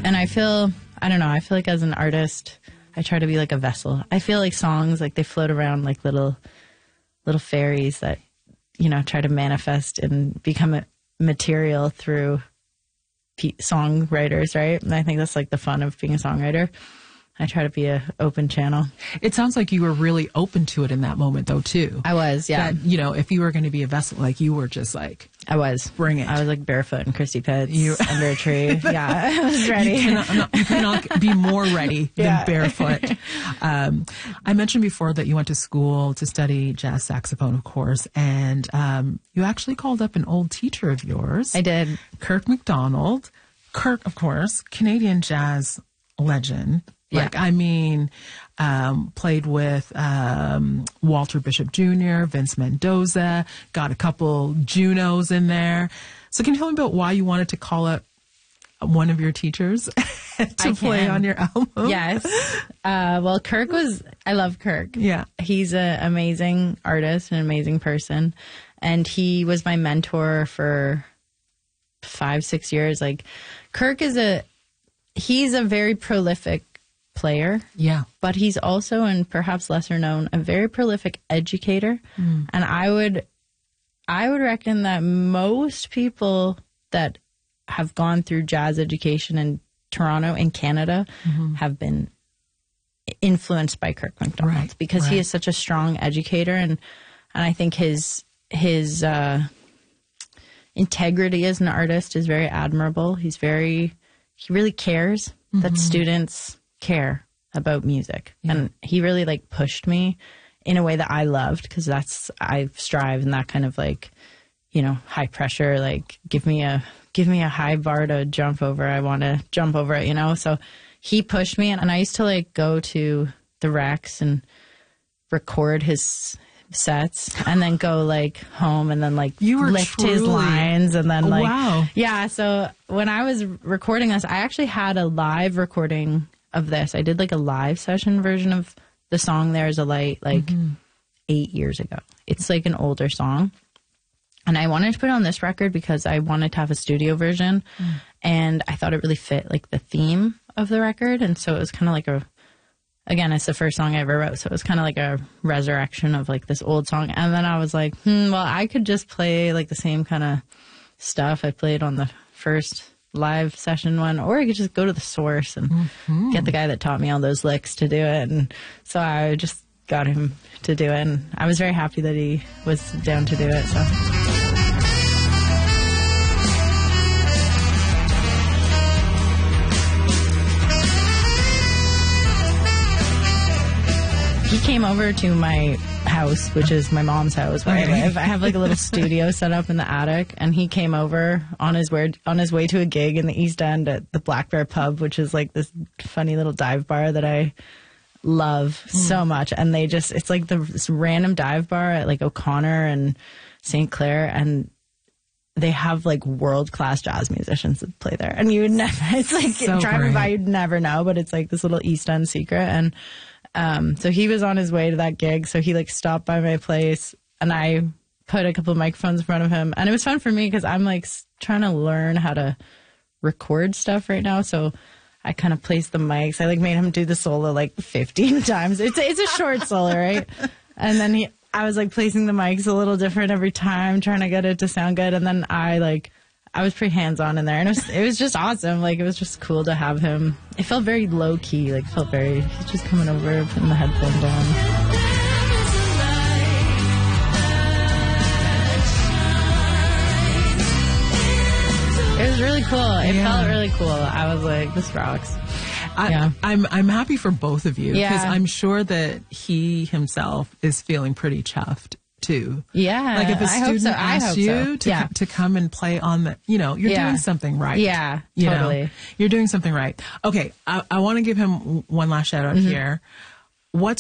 And I feel like as an artist, I try to be like a vessel. I feel like songs, like they float around like little fairies that, try to manifest and become a material through songwriters, right? And I think that's like the fun of being a songwriter. I try to be an open channel. It sounds like you were really open to it in that moment, though, too. I was, yeah. That, if you were going to be a vessel, like you were just like, I was. Bring it. I was like barefoot in Christy Pitts under a tree. Yeah, I was ready. You cannot be more ready than barefoot. I mentioned before that you went to school to study jazz saxophone, of course, and you actually called up an old teacher of yours. I did. Kirk McDonald. Kirk, of course, Canadian jazz legend. Yeah. Played with Walter Bishop Jr., Vince Mendoza, got a couple Junos in there. So can you tell me about why you wanted to call up one of your teachers to play on your album? Yes. Well, I love Kirk. Yeah. He's an amazing artist, an amazing person. And he was my mentor for 5-6 years. Like, Kirk he's a very prolific player. Yeah. But he's also, and perhaps lesser known, a very prolific educator. And I would reckon that most people that have gone through jazz education in Toronto and Canada have been influenced by Kirk McDonald because he is such a strong educator, and I think his integrity as an artist is very admirable. He really cares that students care about music. Yeah. And he really pushed me in a way that I loved, because I strive in that kind of high pressure, give me a high bar to jump over. I want to jump over it, So he pushed me, and I used to go to the Rex and record his sets and then go home and then lift his lines and then wow. Yeah, so when I was recording this, I actually had a live recording of this. I did a live session version of the song There's a Light 8 years ago. It's an older song, and I wanted to put it on this record because I wanted to have a studio version, and I thought it really fit the theme of the record. And so it was kind of again, it's the first song I ever wrote, so it was kind of a resurrection of this old song. And then I was well, I could just play the same kind of stuff I played on the first live session one, or I could just go to the source and get the guy that taught me all those licks to do it. And so I just got him to do it, and I was very happy that he was down to do it. So he came over to my house, which is my mom's house where I live. I have a little studio set up in the attic, and he came over on his way to a gig in the East End at the Black Bear Pub, which is this funny little dive bar that I love so much. And it's this random dive bar at O'Connor and St. Clair, and they have world-class jazz musicians that play there. And you would never, it's so driving great. by, you'd never know, but it's this little East End secret. And so he was on his way to that gig, so he stopped by my place, and I put a couple of microphones in front of him, and it was fun for me because I'm trying to learn how to record stuff right now. So I kind of placed the mics. I made him do the solo 15 times. It's a short solo, right? And then I was placing the mics a little different every time, trying to get it to sound good. And then I was pretty hands-on in there, and it was just awesome. It was just cool to have him. It felt very low-key. He's just coming over, putting the headphone down. It was really cool. It felt really cool. I was this rocks. I'm happy for both of you, because Yeah. I'm sure that he himself is feeling pretty chuffed too. Yeah. If a student asks you to come and play on the, you're doing something right. Yeah, totally. You're doing something right. Okay, I want to give him one last shout out here. What's